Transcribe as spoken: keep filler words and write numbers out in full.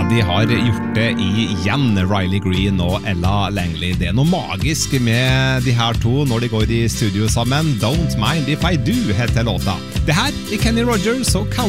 de har gjort det igjen, Riley Green og Ella Langley. Det er noe magisk med de her to når de går i studio sammen. Don't Mind If I Do heter låta. Det her er Kenny Rogers og Count